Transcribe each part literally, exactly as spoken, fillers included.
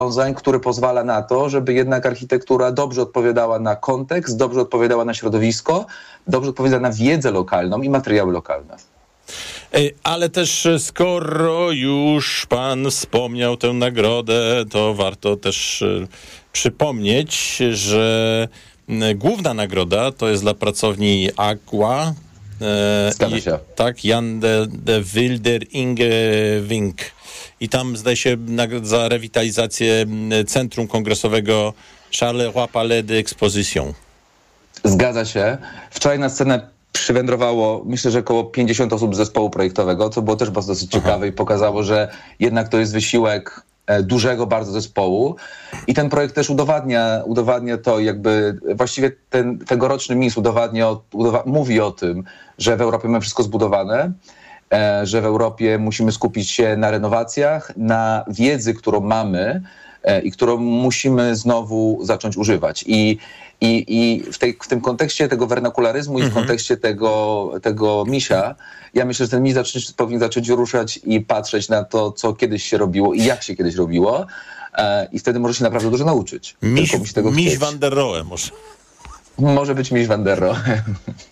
rozwiązań, który pozwala na to, żeby jednak architektura dobrze odpowiadała na kontekst, dobrze odpowiadała na środowisko, dobrze odpowiadała na wiedzę lokalną i materiały lokalne. Ale też skoro już pan wspomniał tę nagrodę, to warto też przypomnieć, że główna nagroda to jest dla pracowni Aqua. Zgadza się. Tak, Jan de, de Wilder Ingewink. I tam zdaje się za rewitalizację Centrum Kongresowego Charleroi Palais d'Exposition. Zgadza się. Wczoraj na scenę przywędrowało, myślę, że około pięćdziesiąt osób z zespołu projektowego, co było też bardzo dosyć Aha. ciekawe i pokazało, że jednak to jest wysiłek dużego bardzo zespołu i ten projekt też udowadnia, udowadnia to jakby właściwie ten tegoroczny Miss udowadnia, udowa- mówi o tym, że w Europie mamy wszystko zbudowane, e, że w Europie musimy skupić się na renowacjach, na wiedzy, którą mamy e, i którą musimy znowu zacząć używać. I I, i w, tej, w tym kontekście tego wernakularyzmu i w kontekście tego, tego misia, ja myślę, że ten miś zacząć, powinien zacząć ruszać i patrzeć na to, co kiedyś się robiło i jak się kiedyś robiło. E, I wtedy może się naprawdę dużo nauczyć. Miś, miś Van der Rohe może. Może być miś Van der Rohe.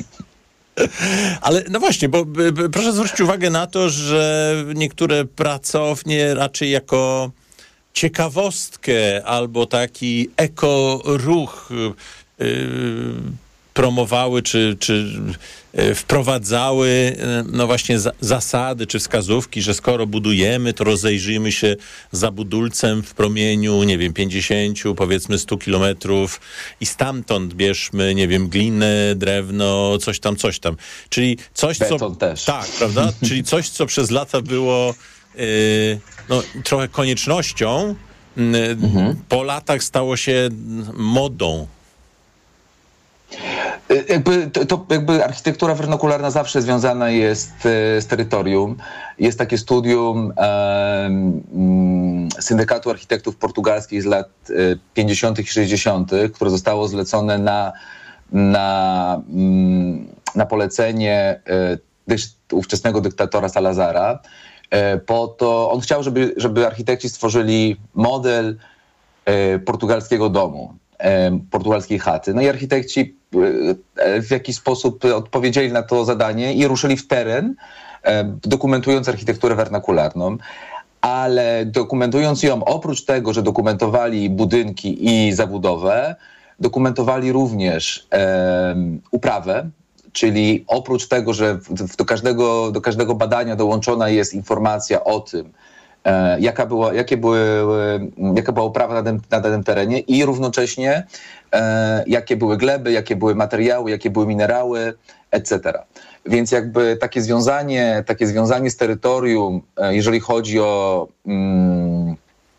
Ale no właśnie, bo b, b, proszę zwrócić uwagę na to, że niektóre pracownie raczej jako ciekawostkę albo taki ekoruch yy, promowały czy, czy yy, wprowadzały no właśnie za, zasady czy wskazówki, że skoro budujemy, to rozejrzyjmy się za budulcem w promieniu, nie wiem, pięćdziesięciu, powiedzmy stu kilometrów i stamtąd bierzmy, nie wiem, glinę, drewno, coś tam, coś tam. Czyli coś, co... Beton też. Tak, prawda? Czyli coś, co przez lata było yy, no, trochę koniecznością, mhm. po latach stało się modą. Jakby, to, to jakby architektura wernakularna zawsze związana jest z terytorium. Jest takie studium um, Syndykatu Architektów Portugalskich z lat pięćdziesiątych i sześćdziesiątych, które zostało zlecone na, na, na polecenie ówczesnego dyktatora Salazara. Po to on chciał, żeby, żeby architekci stworzyli model e, portugalskiego domu, e, portugalskiej chaty. No i architekci e, w jakiś sposób odpowiedzieli na to zadanie i ruszyli w teren, e, dokumentując architekturę wernakularną. Ale dokumentując ją, oprócz tego, że dokumentowali budynki i zabudowę, dokumentowali również e, uprawę. Czyli oprócz tego, że do każdego, do każdego badania dołączona jest informacja o tym, e, jaka, była, jakie były, e, jaka była uprawa na danym, na danym terenie i równocześnie e, jakie były gleby, jakie były materiały, jakie były minerały, et cetera. Więc jakby takie związanie, takie związanie z terytorium, e, jeżeli chodzi o, mm,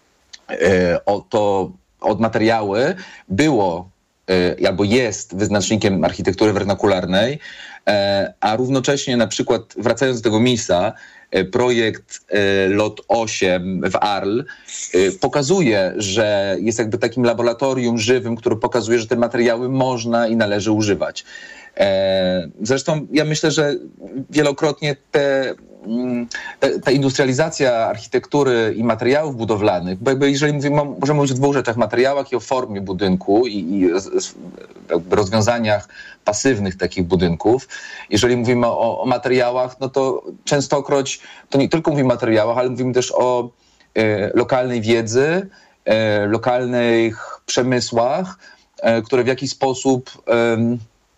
e, o to, o materiały, było albo jest wyznacznikiem architektury wernakularnej, a równocześnie na przykład wracając do tego misa, projekt Lot osiem w Arles pokazuje, że jest jakby takim laboratorium żywym, które pokazuje, że te materiały można i należy używać. Zresztą ja myślę, że wielokrotnie te ta industrializacja architektury i materiałów budowlanych, bo jakby jeżeli mówimy, możemy mówić o dwóch rzeczach, materiałach i o formie budynku i, i rozwiązaniach pasywnych takich budynków. Jeżeli mówimy o, o materiałach, no to częstokroć to nie tylko mówimy o materiałach, ale mówimy też o e, lokalnej wiedzy, e, lokalnych przemysłach, e, które w jakiś sposób e,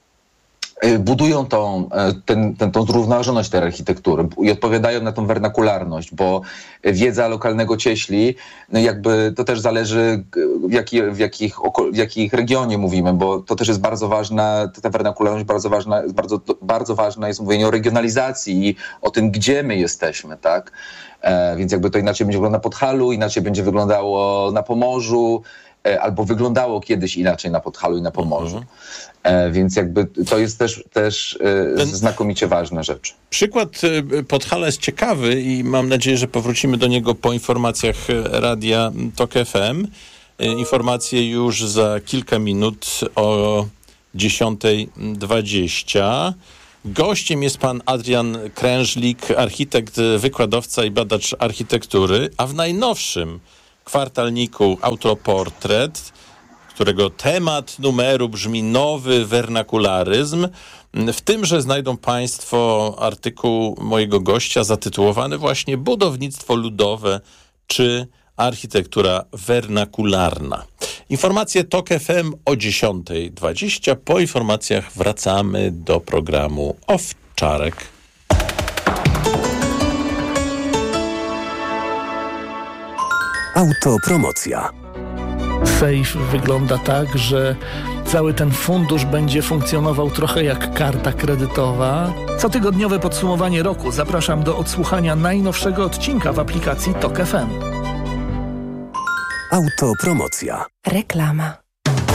budują tą, ten, ten, tą zrównoważoność tej architektury i odpowiadają na tą wernakularność, bo wiedza lokalnego cieśli, no jakby to też zależy w, jaki, w, jakich, w jakich regionie mówimy, bo to też jest bardzo ważna, ta wernakularność bardzo ważna, bardzo, bardzo ważna jest mówienie o regionalizacji i o tym, gdzie my jesteśmy, tak? E, więc jakby to inaczej będzie wyglądało na Podhalu, inaczej będzie wyglądało na Pomorzu, albo wyglądało kiedyś inaczej na Podhalu i na Pomorzu. Mhm. E, więc jakby to jest też, też e, znakomicie ważna rzecz. Przykład Podhala jest ciekawy i mam nadzieję, że powrócimy do niego po informacjach Radia Tok F M. E, informacje już za kilka minut o dziesiątej dwadzieścia. Gościem jest pan Adrian Krężlik, architekt, wykładowca i badacz architektury, a w najnowszym kwartalniku Autoportret, którego temat numeru brzmi nowy wernakularyzm. W tymże znajdą Państwo artykuł mojego gościa zatytułowany właśnie Budownictwo ludowe czy architektura wernakularna. Informacje TOK F M o dziesiąta dwadzieścia. Po informacjach wracamy do programu Owczarek. Autopromocja. Sejf wygląda tak, że cały ten fundusz będzie funkcjonował trochę jak karta kredytowa. Cotygodniowe podsumowanie roku. Zapraszam do odsłuchania najnowszego odcinka w aplikacji TOK F M. Autopromocja. Reklama.